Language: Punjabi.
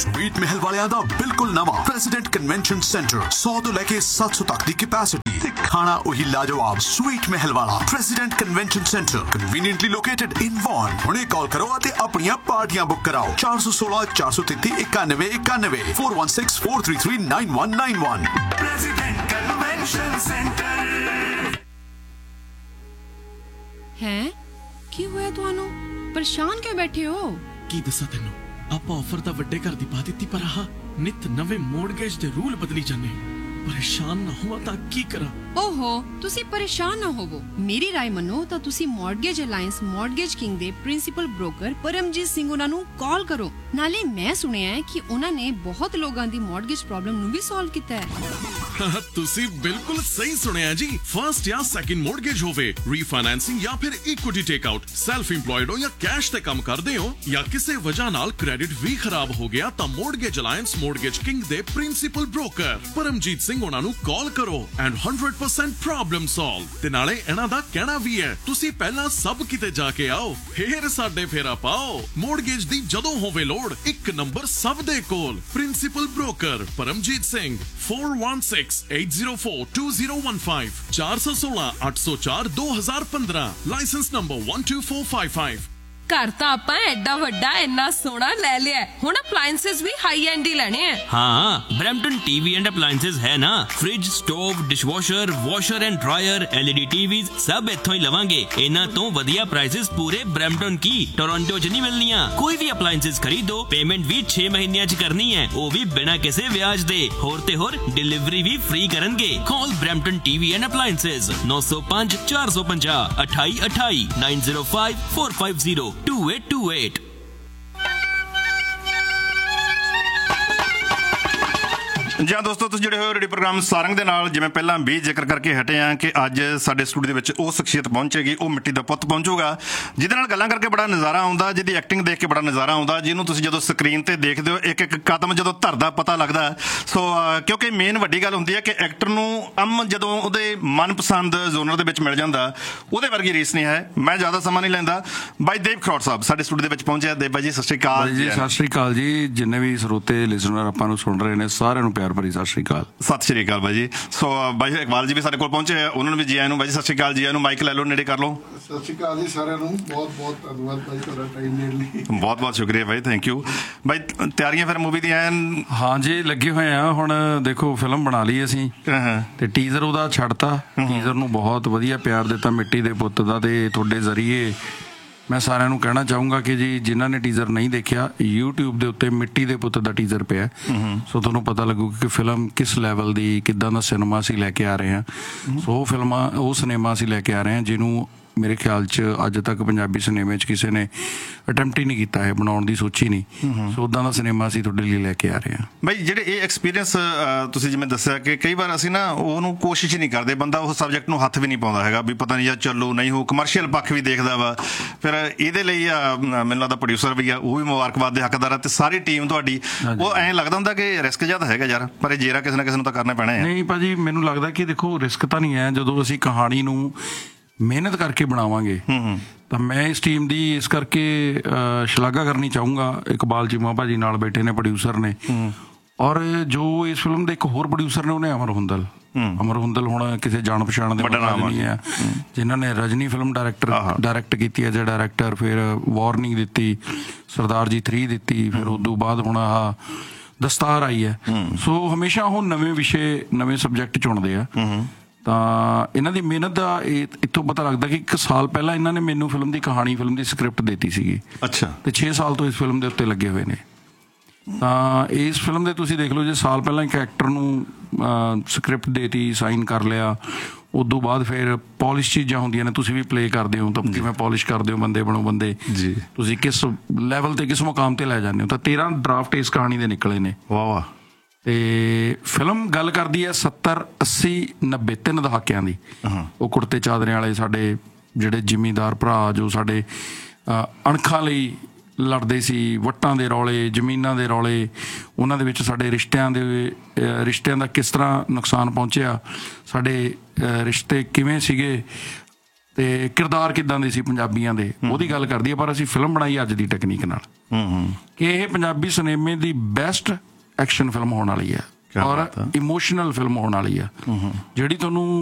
स्वीट महल वालियां दा बिल्कुल नवा प्रेसिडेंट कन्वेंशन सेंटर 100 तो लेके 700 तक दी कैपेसिटी ते खाना वही लाजवाब स्वीट महल वाला president convention centre conveniently located in von. हुणे कॉल करो ते अपनियां पार्टियां बुक कराओ 416 433 91 91 416 433 9191। President convention centre. हैं की होया तुहानू परेशान क्यों बैठे हो? की दसा तेनू ਆਪਾਂ ਆਫਰ ਤਾਂ ਵੱਡੇ ਘਰ ਦੀ ਪਾ ਦਿੱਤੀ ਪਰ ਆਹ ਨਿਤ ਨਵੇਂ ਮੋਰਗੇਜ ਦੇ ਰੂਲ ਬਦਲੀ ਜਾਂਦੇ ਪਰੇਸ਼ਾਨ ਨਾ ਹੋਵਾਂ ਤਾਂ ਕੀ ਕਰਾਂ। ਓਹੋ ਤੁਸੀਂ ਪਰੇਸ਼ਾਨ ਨਾ ਹੋਵੋ, ਮੇਰੀ ਰਾਏ ਮੰਨੋ ਤਾਂ ਤੁਸੀਂ ਮਾਰਗੇਜ ਅਲਾਈਅੰਸ ਮਾਰਗੇਜ ਕਿੰਗ ਦੇ ਪ੍ਰਿੰਸੀਪਲ ਬ੍ਰੋਕਰ ਪਰਮਜੀਤ ਸਿੰਘ ਉਹਨਾਂ ਨੂੰ ਕਾਲ ਕਰੋ। ਨਾਲੇ ਮੈਂ ਸੁਣਿਆ ਹੈ ਕਿ ਉਹਨਾਂ ਨੇ ਬਹੁਤ ਲੋਕਾਂ ਦੀ ਮਾਰਗੇਜ ਪ੍ਰੋਬਲਮ ਨੂੰ ਵੀ ਸੋਲਵ ਕੀਤਾ ਹੈ। ਤੁਸੀਂ ਬਿਲਕੁਲ ਸਹੀ ਸੁਣਿਆ ਜੀ। ਫਰਸਟ ਜਾਂ ਸੈਕਿੰਡ ਮੋਰਗੇਜ ਹੋਵੇ, ਰੀਫਾਈਨੈਂਸਿੰਗ ਜਾਂ ਫਿਰ equity take out, self employed ਹੋ ਜਾਂ ਕੈਸ਼ ਤੇ ਕੰਮ ਕਰਦੇ ਹੋ ਜਾਂ ਕਿਸੇ ਵਜ੍ਹਾ ਨਾਲ ਕ੍ਰੈਡਿਟ ਵੀ ਖਰਾਬ ਹੋ ਗਿਆ ਤਾਂ ਮਾਰਗੇਜ ਅਲਾਈਅੰਸ ਮਾਰਗੇਜ ਕਿੰਗ ਦੇ ਪ੍ਰਿੰਸੀਪਲ ਬ੍ਰੋਕਰ ਪਰਮਜੀਤ ਸਿੰਘ ਉਹਨਾਂ ਨੂੰ ਕਾਲ ਕਰੋ ਐਂਡ 100% ਪ੍ਰੋਬਲਮ ਸੋਲਵ। ਤੇ ਨਾਲੇ ਇਹਨਾਂ ਦਾ ਕਹਿਣਾ ਵੀ ਹੈ ਤੁਸੀਂ ਪਹਿਲਾਂ ਸਭ ਕਿਤੇ ਜਾ ਕੇ ਆਓ ਫੇਰ ਸਾਡੇ ਫੇਰਾ ਪਾਓ। ਮਾਰਗੇਜ ਦੀ ਜਦੋਂ ਹੋਵੇ ਲੋੜ ਇੱਕ ਨੰਬਰ ਸਭ ਦੇ ਕੋਲ principal broker Paramjit Singh 4168042015 416 804 2015 licence number 12455। ਘਰ ਤਾਂ ਆਪਾਂ ਐਡਾ ਵੱਡਾ ਇੰਨਾ ਸੋਹਣਾ ਲੈ ਲਿਆ, ਹੁਣ ਅਪਲਾਈਐਂਸਸ ਵੀ ਹਾਈ ਐਂਡ ਹੀ ਲੈਣੇ ਆ। हाँ ब्रैम्पटन टीवी एंड अप्लायंसेज है ना, fridge stove dishwasher washer and dryer LED TVs सब इत्थों ही लवांगे। इन्हां तो वधिया प्राइसेस पूरे ब्रैम्पटन की टोरंटो च नहीं मिलनियां। कोई भी अप्लायंसेज खरीदो पेमेंट भी 6 महीनਿਆਂ ਚ करनी है, वो भी बिना किसी ब्याज दे। होर ते होर डिलीवरी भी free करनगे। Call Brampton TV and appliances 905 450 28 28 905 450 2828। ਜਾਂ ਦੋਸਤੋ ਤੁਸੀਂ ਜਿਹੜੇ ਹੋਏ ਰੇਡੀਓ ਪ੍ਰੋਗਰਾਮ ਸਾਰੰਗ ਦੇ ਨਾਲ, ਜਿਵੇਂ ਪਹਿਲਾਂ ਵੀ ਜ਼ਿਕਰ ਕਰਕੇ ਹਟੇ ਆ ਕਿ ਅੱਜ ਸਾਡੇ ਸਟੂਡੀਓ ਦੇ ਵਿੱਚ ਉਹ ਸ਼ਖਸੀਅਤ ਪਹੁੰਚੇਗੀ, ਉਹ ਮਿੱਟੀ ਦਾ ਪੁੱਤ ਪਹੁੰਚੂਗਾ ਜਿਹਦੇ ਨਾਲ ਗੱਲਾਂ ਕਰਕੇ ਬੜਾ ਨਜ਼ਾਰਾ ਆਉਂਦਾ, ਜਿਹਦੀ ਐਕਟਿੰਗ ਦੇਖ ਕੇ ਬੜਾ ਨਜ਼ਾਰਾ ਆਉਂਦਾ, ਜਿਹਨੂੰ ਤੁਸੀਂ ਜਦੋਂ ਸਕਰੀਨ ਤੇ ਦੇਖਦੇ ਹੋ ਇੱਕ ਇੱਕ ਕਦਮ ਜਦੋਂ ਧਰਦਾ ਪਤਾ ਲੱਗਦਾ। ਸੋ ਕਿਉਂਕਿ ਮੇਨ ਵੱਡੀ ਗੱਲ ਹੁੰਦੀ ਹੈ ਕਿ ਐਕਟਰ ਨੂੰ ਜਦੋਂ ਉਹਦੇ ਮਨਪਸੰਦ ਜ਼ੋਨਰ ਦੇ ਵਿੱਚ ਮਿਲ ਜਾਂਦਾ ਉਹਦੇ ਵਰਗੀ ਰੀਸ ਨਹੀਂ ਹੈ। ਮੈਂ ਜ਼ਿਆਦਾ ਸਮਾਂ ਨਹੀਂ ਲੈਂਦਾ, ਬਾਈ ਦੇਵ ਖਰੋੜ ਸਾਹਿਬ ਸਾਡੇ ਸਟੂਡੀਓ ਦੇ ਵਿੱਚ ਪਹੁੰਚਿਆ। ਦੇਵ ਬਾਈ ਜੀ ਸਤਿ ਸ਼੍ਰੀ ਅਕਾਲ ਜੀ। ਸਤਿ ਸ਼੍ਰੀ ਅਕਾਲ ਜੀ, ਜਿੰਨੇ ਵੀ ਸਰੋਤੇ ਲਿਸਨਰ ਆਪਾਂ ਨੂੰ ਸੁਣ ਰਹੇ ਨੇ ਸਾਰਿਆਂ ਨੂੰ ਪਿਆਰ ਭਰੀ ਸਤਿ ਸ਼੍ਰੀ ਅਕਾਲ। ਸਤਿ ਸ਼੍ਰੀ ਅਕਾਲ ਬਾਈ ਜੀ। ਸੋ ਬਾਈ ਇਕਬਾਲ ਜੀ ਵੀ ਸਾਡੇ ਕੋਲ ਪਹੁੰਚੇ ਆ, ਉਹਨਾਂ ਨੂੰ ਵੀ ਜੀ ਆਇਆਂ ਨੂੰ। ਬਾਈ ਜੀ ਸਤਿ ਸ਼੍ਰੀ ਅਕਾਲ, ਜੀ ਆਇਆਂ ਨੂੰ। ਮਾਈਕ ਲੈ ਲਓ, ਨੇੜੇ ਕਰ ਲਓ। ਸਤਿ ਸ਼੍ਰੀ ਅਕਾਲ ਜੀ ਸਾਰਿਆਂ ਨੂੰ, ਬਹੁਤ ਬਹੁਤ ਧੰਨਵਾਦ ਬਾਈ ਤੁਹਾਡਾ ਟਾਈਮ ਦੇਣ ਲਈ। ਬਹੁਤ ਬਹੁਤ ਸ਼ੁਕਰੀਆ ਬਾਈ, ਥੈਂਕ ਯੂ। ਬਾਈ ਤਿਆਰੀਆਂ ਫਿਰ ਮੂਵੀ ਦੀਆਂ ਐਨ? ਹਾਂ ਜੀ ਲੱਗੇ ਹੋਏ ਆ। ਹੁਣ ਦੇਖੋ ਫਿਲਮ ਬਣਾ ਲਈ ਅਸੀਂ ਤੇ ਟੀਜ਼ਰ ਉਹਦਾ ਛੱਡਤਾ, ਟੀਜ਼ਰ ਨੂੰ ਬਹੁਤ ਵਧੀਆ ਪਿਆਰ ਦਿੱਤਾ ਮਿੱਟੀ ਦੇ ਪੁੱਤ ਦਾ। ਤੇ ਤੁਹਾਡੇ ਜ਼ਰੀਏ ਮੈਂ ਸਾਰਿਆਂ ਨੂੰ ਕਹਿਣਾ ਚਾਹੂੰਗਾ ਕਿ ਜੀ ਜਿਨ੍ਹਾਂ ਨੇ ਟੀਜ਼ਰ ਨਹੀਂ ਦੇਖਿਆ, YouTube ਦੇ ਉੱਤੇ ਮਿੱਟੀ ਦੇ ਪੁੱਤ ਦਾ ਟੀਜ਼ਰ ਪਿਆ, ਸੋ ਤੁਹਾਨੂੰ ਪਤਾ ਲੱਗੂਗਾ ਕਿ ਫਿਲਮ ਕਿਸ ਲੈਵਲ ਦੀ, ਕਿੱਦਾਂ ਦਾ ਸਿਨੇਮਾ ਅਸੀਂ ਲੈ ਕੇ ਆ ਰਹੇ ਹਾਂ। ਸੋ ਉਹ ਸਿਨੇਮਾ ਅਸੀਂ ਲੈ ਕੇ ਆ ਰਹੇ ਹਾਂ ਜਿਹਨੂੰ ਮੇਰੇ ਖਿਆਲ 'ਚ ਅੱਜ ਤੱਕ ਪੰਜਾਬੀ ਸਿਨੇਮੇ 'ਚ ਕਿਸੇ ਨੇ ਅਟੈਂਪਟ ਹੀ ਨਹੀਂ ਕੀਤਾ ਹੈ, ਬਣਾਉਣ ਦੀ ਸੋਚੀ ਨਹੀਂ। ਸੋ ਉੱਦਾਂ ਦਾ ਸਿਨੇਮਾ ਅਸੀਂ ਤੁਹਾਡੇ ਲਈ ਲੈ ਕੇ ਆ ਰਹੇ ਹਾਂ। ਬਾਈ ਜਿਹੜੇ ਇਹ ਐਕਸਪੀਰੀਅੰਸ ਤੁਸੀਂ ਜਿਵੇਂ ਦੱਸਿਆ ਕਿ ਕਈ ਵਾਰ ਅਸੀਂ ਨਾ ਉਹਨੂੰ ਕੋਸ਼ਿਸ਼ ਹੀ ਨਹੀਂ ਕਰਦੇ, ਬੰਦਾ ਉਸ ਸਬਜੈਕਟ ਨੂੰ ਹੱਥ ਵੀ ਨਹੀਂ ਪਾਉਂਦਾ ਹੈਗਾ ਵੀ ਪਤਾ ਨਹੀਂ ਯਾਰ ਚੱਲੋ ਨਹੀਂ ਹੋ, ਕਮਰਸ਼ੀਅਲ ਪੱਖ ਵੀ ਦੇਖਦਾ ਵਾ। ਫਿਰ ਇਹਦੇ ਲਈ ਮੈਨੂੰ ਲੱਗਦਾ ਪ੍ਰੋਡਿਊਸਰ ਵੀ ਆ, ਉਹ ਵੀ ਮੁਬਾਰਕਬਾਦ ਦੇ ਹੱਕਦਾਰ ਆ, ਤੇ ਸਾਰੀ ਟੀਮ ਤੁਹਾਡੀ। ਉਹ ਐਂ ਲੱਗਦਾ ਹੁੰਦਾ ਕਿ ਰਿਸਕ ਜਿਹਾ ਤਾਂ ਹੈਗਾ ਯਾਰ, ਪਰ ਇਹ ਜੇਰਾ ਕਿਸੇ ਨਾ ਕਿਸੇ ਨੂੰ ਤਾਂ ਕਰਨਾ ਪੈਣਾ ਹੈ। ਨਹੀਂ ਭਾਜੀ, ਮੈਨੂੰ ਲੱਗਦਾ ਕਿ ਦੇਖੋ ਰਿਸਕ ਤਾਂ ਨਹੀਂ ਹੈ। ਜਦੋਂ ਅਸੀਂ ਕਹਾਣੀ ਨੂੰ ਮਿਹਨਤ ਕਰਕੇ ਬਣਾਵਾਂਗੇ ਤਾਂ ਮੈਂ ਇਸ ਟੀਮ ਦੀ ਇਸ ਕਰਕੇ ਸ਼ਲਾਘਾ ਕਰਨੀ ਚਾਹੂੰਗਾ। ਇਕਬਾਲ ਚੀਮਾ ਭਾਜੀ ਨਾਲ ਬੈਠੇ ਨੇ, ਪ੍ਰੋਡਿਊਸਰ ਨੇ, ਔਰ ਜੋ ਇਸ ਫਿਲਮ ਦੇ ਇੱਕ ਹੋਰ ਪ੍ਰੋਡਿਊਸਰ ਨੇ ਉਹਨੇ ਅਮਰ ਹੁੰਦਲ ਹੁਣ ਕਿਸੇ ਜਾਣ ਪਛਾਣ ਦੇ ਨਹੀਂ ਹੈ, ਜਿਨ੍ਹਾਂ ਨੇ ਰਜਨੀ ਫਿਲਮ ਡਾਇਰੈਕਟ ਕੀਤੀ ਹੈ, ਡਾਇਰੈਕਟਰ, ਫਿਰ ਵਾਰਨਿੰਗ ਦਿੱਤੀ, ਸਰਦਾਰ ਜੀ 3 ਦਿੱਤੀ, ਫਿਰ ਉਦੋਂ ਬਾਅਦ ਹੁਣ ਆਹ ਦਸਤਾਰ ਆਈ ਹੈ। ਸੋ ਹਮੇਸ਼ਾ ਉਹ ਨਵੇਂ ਵਿਸ਼ੇ ਨਵੇਂ ਸਬਜੈਕਟ ਚੁਣਦੇ ਆ। ਤਾਂ ਇਹਨਾਂ ਦੀ ਮਿਹਨਤ ਦਾ ਇੱਥੋਂ ਪਤਾ ਲੱਗਦਾ ਕਿ 1 ਸਾਲ ਪਹਿਲਾਂ ਇਹਨਾਂ ਨੇ ਮੈਨੂੰ ਫਿਲਮ ਦੀ ਕਹਾਣੀ, ਫਿਲਮ ਦੀ ਸਕ੍ਰਿਪਟ ਦਿੱਤੀ ਸੀਗੀ। ਅੱਛਾ। ਤੇ 6 ਸਾਲ ਤੋਂ ਇਸ ਫਿਲਮ ਦੇ ਉੱਤੇ ਲੱਗੇ ਹੋਏ ਨੇ। ਤਾਂ ਇਸ ਫਿਲਮ ਦੇ ਤੁਸੀਂ ਦੇਖ ਲਓ, ਜੇ ਸਾਲ ਪਹਿਲਾਂ ਇੱਕ ਐਕਟਰ ਨੂੰ ਸਕ੍ਰਿਪਟ ਦੇਤੀ, ਸਾਈਨ ਕਰ ਲਿਆ, ਉਦੋਂ ਬਾਅਦ ਫਿਰ ਪੋਲਿਸ਼ ਚੀਜ਼ਾਂ ਹੁੰਦੀਆਂ ਨੇ, ਤੁਸੀਂ ਵੀ ਪਲੇ ਕਰਦੇ ਹੋ ਤਾਂ ਕਿਵੇਂ ਪੋਲਿਸ਼ ਕਰਦੇ ਹੋ, ਬੰਦੇ ਬਣੋ ਬੰਦੇ, ਤੁਸੀਂ ਕਿਸ ਲੈਵਲ ਤੇ ਕਿਸ ਮੁਕਾਮ ਤੇ ਲੈ ਜਾਂਦੇ ਹੋ। ਤਾਂ 13 ਡਰਾਫਟ ਇਸ ਕਹਾਣੀ ਦੇ ਨਿਕਲੇ ਨੇ। ਵਾਹ ਵਾਹ। ਤੇ ਫਿਲਮ ਗੱਲ ਕਰਦੀ ਹੈ 70 80 90 3 ਦਹਾਕਿਆਂ ਦੀ। ਉਹ ਕੁੜਤੇ ਚਾਦਰਿਆਂ ਵਾਲੇ ਸਾਡੇ ਜਿਹੜੇ ਜ਼ਿਮੀਂਦਾਰ ਭਰਾ ਜੋ ਸਾਡੇ ਅਣਖਾਂ ਲਈ ਲੜਦੇ ਸੀ, ਵੱਟਾਂ ਦੇ ਰੌਲੇ, ਜ਼ਮੀਨਾਂ ਦੇ ਰੌਲੇ, ਉਹਨਾਂ ਦੇ ਵਿੱਚ ਸਾਡੇ ਰਿਸ਼ਤਿਆਂ ਦਾ ਕਿਸ ਤਰ੍ਹਾਂ ਨੁਕਸਾਨ ਪਹੁੰਚਿਆ, ਸਾਡੇ ਰਿਸ਼ਤੇ ਕਿਵੇਂ ਸੀਗੇ, ਤੇ ਕਿਰਦਾਰ ਕਿੱਦਾਂ ਦੇ ਸੀ ਪੰਜਾਬੀਆਂ ਦੇ, ਉਹਦੀ ਗੱਲ ਕਰਦੀ ਹੈ। ਪਰ ਅਸੀਂ ਫਿਲਮ ਬਣਾਈ ਅੱਜ ਦੀ ਟੈਕਨੀਕ ਨਾਲ ਕਿ ਇਹ ਪੰਜਾਬੀ ਸਿਨੇਮੇ ਦੀ ਬੈਸਟ ਐਕਸ਼ਨ ਫਿਲਮ ਹੋਣ ਵਾਲੀ ਹੈ ਔਰ ਇਮੋਸ਼ਨਲ ਫਿਲਮ ਹੋਣ ਵਾਲੀ ਆ, ਜਿਹੜੀ ਤੁਹਾਨੂੰ